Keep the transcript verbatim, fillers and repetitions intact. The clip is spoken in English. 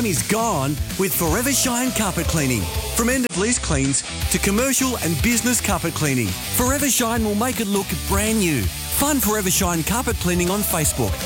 shine is gone with Forever Shine Carpet Cleaning. From end-of-lease cleans to commercial and business carpet cleaning, Forever Shine will make it look brand new. Find Forever Shine Carpet Cleaning on Facebook